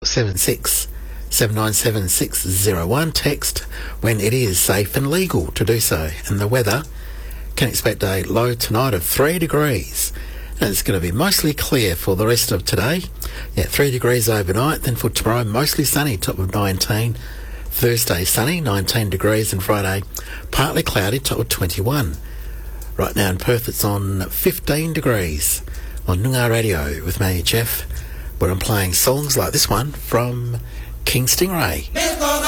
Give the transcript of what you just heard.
0476 797 601. Text when it is safe and legal to do so. And the weather, can expect a low tonight of 3 degrees. And it's going to be mostly clear for the rest of today. 3 degrees overnight. Then for tomorrow, mostly sunny, top of 19. Thursday, sunny, 19 degrees. And Friday, partly cloudy, top of 21. Right now in Perth, it's on 15 degrees. On Noongar Radio with me, Jeff, where I'm playing songs like this one from King Stingray.